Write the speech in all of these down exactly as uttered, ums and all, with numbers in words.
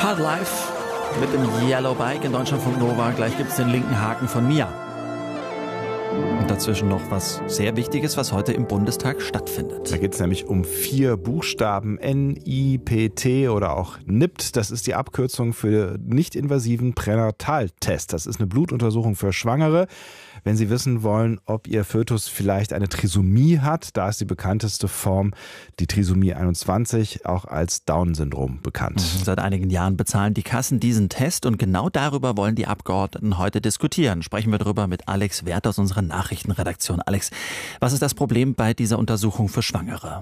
Hard Life mit dem Yellow Bike in Deutschlandfunk Nova. Gleich gibt es den linken Haken von Mia. Und dazwischen noch was sehr Wichtiges, was heute im Bundestag stattfindet. Da geht es nämlich um vier Buchstaben: N I P T oder auch N I P T. Das ist die Abkürzung für nicht-invasiven Pränataltest. Das ist eine Blutuntersuchung für Schwangere, wenn sie wissen wollen, ob ihr Fötus vielleicht eine Trisomie hat. Da ist die bekannteste Form die Trisomie einundzwanzig, auch als Down-Syndrom bekannt. Seit einigen Jahren bezahlen die Kassen diesen Test und genau darüber wollen die Abgeordneten heute diskutieren. Sprechen wir darüber mit Alex Werth aus unserer Nachrichtenredaktion. Alex, was ist das Problem bei dieser Untersuchung für Schwangere?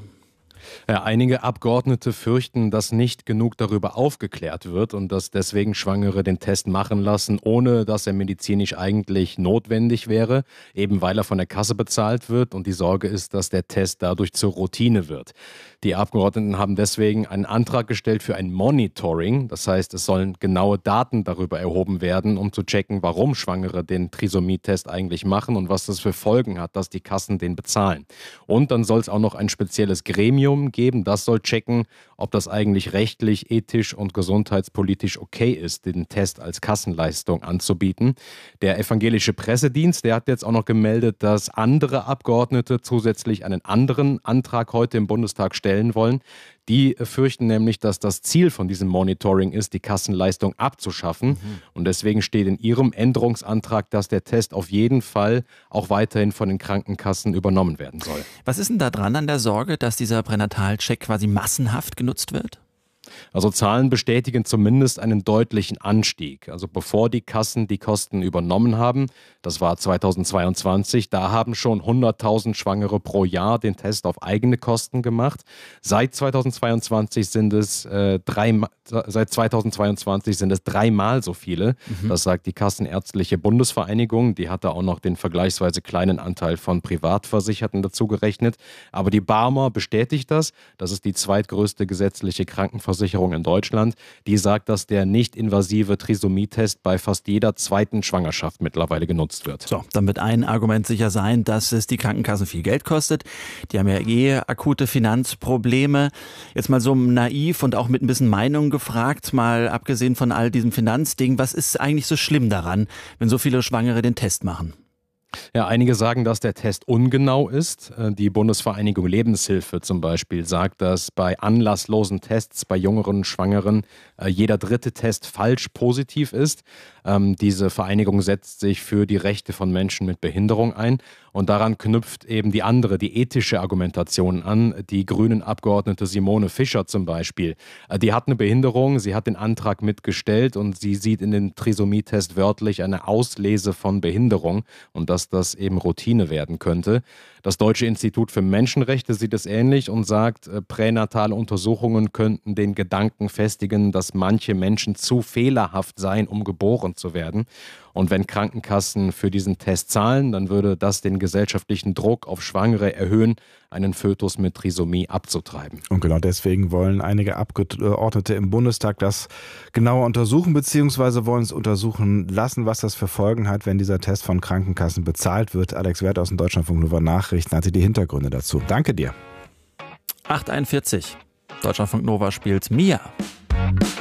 Ja, einige Abgeordnete fürchten, dass nicht genug darüber aufgeklärt wird und dass deswegen Schwangere den Test machen lassen, ohne dass er medizinisch eigentlich notwendig wäre, eben weil er von der Kasse bezahlt wird, und die Sorge ist, dass der Test dadurch zur Routine wird. Die Abgeordneten haben deswegen einen Antrag gestellt für ein Monitoring, das heißt, es sollen genaue Daten darüber erhoben werden, um zu checken, warum Schwangere den Trisomie-Test eigentlich machen und was das für Folgen hat, dass die Kassen den bezahlen. Und dann soll es auch noch ein spezielles Gremium geben, das soll checken, ob das eigentlich rechtlich, ethisch und gesundheitspolitisch okay ist, den Test als Kassenleistung anzubieten. Der evangelische Pressedienst, der hat jetzt auch noch gemeldet, dass andere Abgeordnete zusätzlich einen anderen Antrag heute im Bundestag stellen wollen. Die fürchten nämlich, dass das Ziel von diesem Monitoring ist, die Kassenleistung abzuschaffen. Mhm. Und deswegen steht in ihrem Änderungsantrag, dass der Test auf jeden Fall auch weiterhin von den Krankenkassen übernommen werden soll. Was ist denn da dran an der Sorge, dass dieser Pränatalcheck quasi massenhaft genutzt wird? Also Zahlen bestätigen zumindest einen deutlichen Anstieg. Also bevor die Kassen die Kosten übernommen haben, das war zweitausendzweiundzwanzig, da haben schon hunderttausend Schwangere pro Jahr den Test auf eigene Kosten gemacht. Seit zweitausendzweiundzwanzig sind es äh, drei, seit zweitausendzweiundzwanzig sind es dreimal so viele. Mhm. Das sagt die Kassenärztliche Bundesvereinigung. Die hat da auch noch den vergleichsweise kleinen Anteil von Privatversicherten dazu gerechnet. Aber die Barmer bestätigt das. Das ist die zweitgrößte gesetzliche Krankenversicherung in Deutschland. Die sagt, dass der nicht-invasive Trisomie-Test bei fast jeder zweiten Schwangerschaft mittlerweile genutzt wird. So, dann wird ein Argument sicher sein, dass es die Krankenkassen viel Geld kostet. Die haben ja eh akute Finanzprobleme. Jetzt mal so naiv und auch mit ein bisschen Meinung gefragt, mal abgesehen von all diesem Finanzding, was ist eigentlich so schlimm daran, wenn so viele Schwangere den Test machen? Ja, einige sagen, dass der Test ungenau ist. Die Bundesvereinigung Lebenshilfe zum Beispiel sagt, dass bei anlasslosen Tests bei jüngeren Schwangeren jeder dritte Test falsch positiv ist. Diese Vereinigung setzt sich für die Rechte von Menschen mit Behinderung ein. Und daran knüpft eben die andere, die ethische Argumentation an. Die grünen Abgeordnete Simone Fischer zum Beispiel. Die hat eine Behinderung, sie hat den Antrag mitgestellt und sie sieht in den Trisomie-Test wörtlich eine Auslese von Behinderung und dass das eben Routine werden könnte. Das Deutsche Institut für Menschenrechte sieht es ähnlich und sagt, pränatale Untersuchungen könnten den Gedanken festigen, dass manche Menschen zu fehlerhaft seien, um geboren zu werden. Und wenn Krankenkassen für diesen Test zahlen, dann würde das den gesellschaftlichen Druck auf Schwangere erhöhen, einen Fötus mit Trisomie abzutreiben. Und genau deswegen wollen einige Abgeordnete im Bundestag das genauer untersuchen, beziehungsweise wollen es untersuchen lassen, was das für Folgen hat, wenn dieser Test von Krankenkassen bezahlt wird. Alex Werth aus dem Deutschlandfunk Nova Nachrichten hatte die Hintergründe dazu. Danke dir. acht Uhr einundvierzig. Deutschlandfunk Nova spielt Mia.